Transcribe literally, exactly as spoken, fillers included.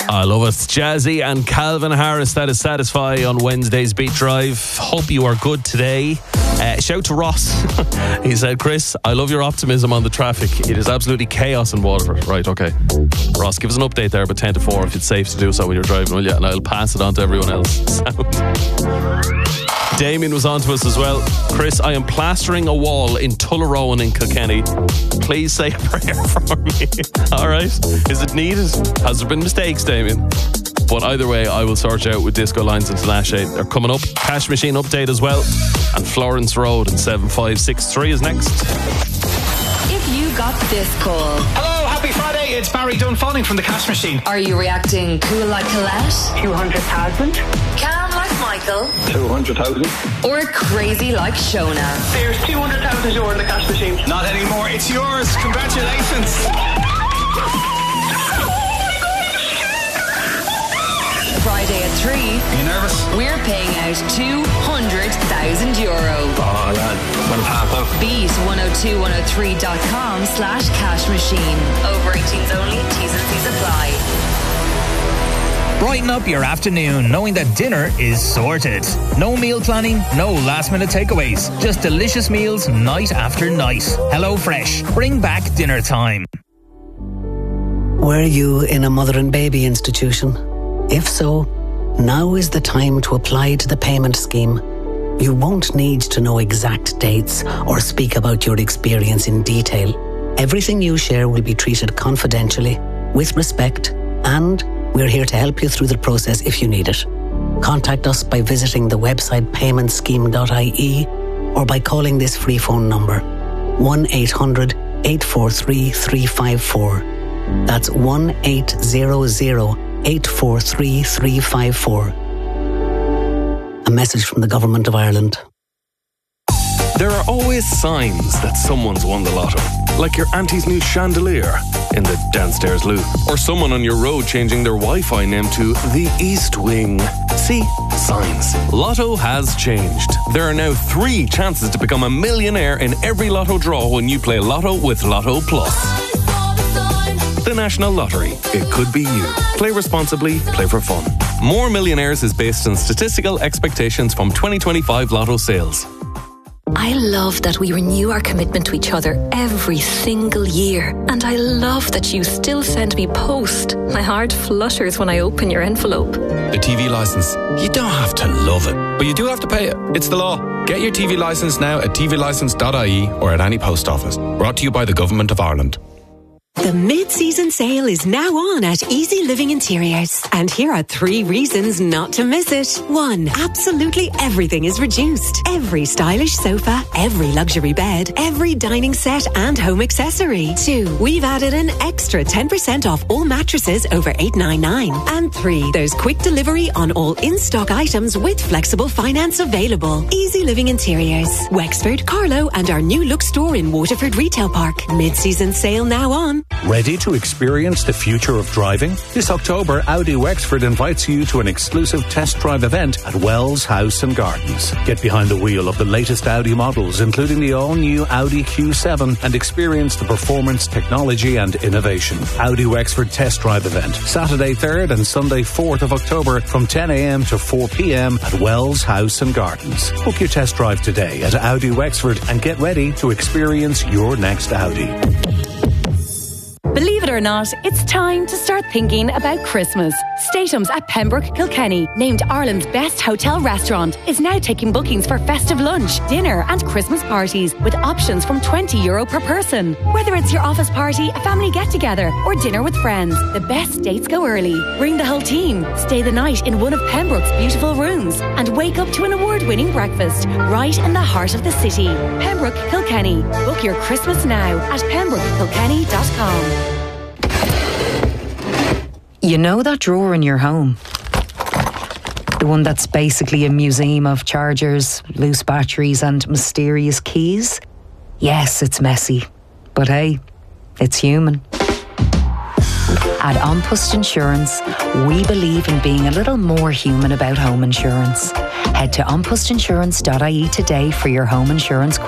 I love it. Jazzy and Calvin Harris, that is Satisfy on Wednesday's Beat Drive. Hope you are good today. Uh, shout to Ross. He said, Chris, I love your optimism on the traffic. It is absolutely chaos in Waterford. Right, okay. Ross, give us an update there about ten to four if it's safe to do so when you're driving, will you? And I'll pass it on to everyone else. Damien was on to us as well. Chris, I am plastering a wall in Tullaroan in Kilkenny. Please say a prayer for me. All right. Is it needed? Has there been mistakes, Damien? But either way, I will sort you out with Disco Lines and Tinashe. They're coming up. Cash Machine update as well. And Florence Road in seven five six three is next. If you got this call. Hello, happy Friday. It's Barry Dunfanning from the Cash Machine. Are you reacting cool like Colette? two hundred thousand. Calm like Michael? two hundred thousand. Or crazy like Shona? There's two hundred thousand euro in the Cash Machine. Not anymore. It's yours. Congratulations. Friday at three. Are you nervous? We're paying out two hundred thousand euro. Oh, lad. Well, half out. Beat one oh two one oh three dot com slash cash machine. Over eighteens only. T's and C's apply. Brighten up your afternoon knowing that dinner is sorted. No meal planning, no last minute takeaways. Just delicious meals night after night. HelloFresh. Bring back dinner time. Were you in a mother and baby institution? If so, now is the time to apply to the payment scheme. You won't need to know exact dates or speak about your experience in detail. Everything you share will be treated confidentially, with respect, and we're here to help you through the process if you need it. Contact us by visiting the website payment scheme dot I E or by calling this free phone number one eight hundred eight four three three five four. That's one eight hundred eight four three three five four. A message from the Government of Ireland. There are always signs that someone's won the lotto. Like your auntie's new chandelier in the downstairs loo. Or someone on your road changing their Wi-Fi name to the East Wing. See? Signs. Lotto has changed. There are now three chances to become a millionaire in every lotto draw when you play Lotto with Lotto Plus. The National Lottery. It could be you. Play responsibly, play for fun. More Millionaires is based on statistical expectations from twenty twenty-five Lotto sales. I love that we renew our commitment to each other every single year. And I love that you still send me post. My heart flutters when I open your envelope. The T V licence. You don't have to love it, but you do have to pay it. It's the law. Get your T V licence now at t v licence dot I E or at any post office. Brought to you by the Government of Ireland. The mid-season sale is now on at Easy Living Interiors. And here are three reasons not to miss it. One, absolutely everything is reduced. Every stylish sofa, every luxury bed, every dining set and home accessory. Two, we've added an extra ten percent off all mattresses over eight ninety-nine. And three, there's quick delivery on all in-stock items with flexible finance available. Easy Living Interiors. Wexford, Carlow and our new look store in Waterford Retail Park. Mid-season sale now on. Ready to experience the future of driving? This October, Audi Wexford invites you to an exclusive test drive event at Wells House and Gardens. Get behind the wheel of the latest Audi models, including the all-new Audi Q seven, and experience the performance, technology and innovation. Audi Wexford Test Drive event, Saturday third and Sunday fourth of October from ten a.m. to four p.m. at Wells House and Gardens. Book your test drive today at Audi Wexford and get ready to experience your next Audi. Believe it or not, it's time to start thinking about Christmas. Statums at Pembroke Kilkenny, named Ireland's best hotel restaurant, is now taking bookings for festive lunch, dinner and Christmas parties with options from twenty euro per person. Whether it's your office party, a family get-together or dinner with friends, the best dates go early. Bring the whole team, stay the night in one of Pembroke's beautiful rooms and wake up to an award-winning breakfast right in the heart of the city. Pembroke Kilkenny. Book your Christmas now at pembroke kilkenny dot com. You know that drawer in your home? The one that's basically a museum of chargers, loose batteries and mysterious keys? Yes, it's messy. But hey, it's human. At An Post Insurance, we believe in being a little more human about home insurance. Head to an post insurance dot I E today for your home insurance